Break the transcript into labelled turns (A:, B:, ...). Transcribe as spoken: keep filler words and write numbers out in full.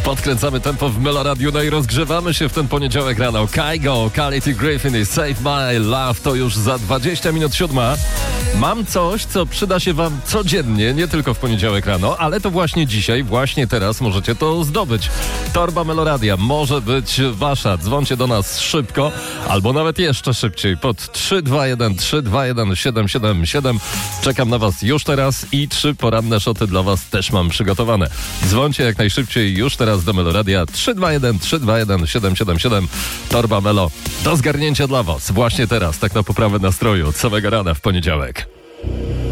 A: Podkręcamy tempo w Meloradiu, no i rozgrzewamy się w ten poniedziałek rano. Kygo, Quality Griffin i Save My Love to już za dwadzieścia minut siódma. Mam coś, co przyda się wam codziennie, nie tylko w poniedziałek rano, ale to właśnie dzisiaj, właśnie teraz możecie to zdobyć. Torba Meloradia może być wasza. Dzwoncie do nas szybko, albo nawet jeszcze szybciej pod trzy dwa jeden trzy dwa jeden siedem siedem siedem. Czekam na was już teraz i trzy poranne szoty dla was też mam przygotowane. Dzwoncie jak najszybciej już teraz do Meloradia trzy dwa jeden trzy dwa jeden siedem siedem siedem. Torba Melo do zgarnięcia dla was właśnie teraz, tak na poprawę nastroju od samego rana w poniedziałek.